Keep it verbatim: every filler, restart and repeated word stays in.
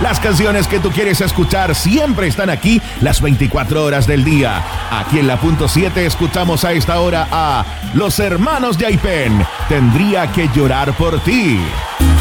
Las canciones que tú quieres escuchar siempre están aquí las veinticuatro horas del día. Aquí en la punto siete escuchamos a esta hora a Los Hermanos de Aipén. Tendría que llorar por ti.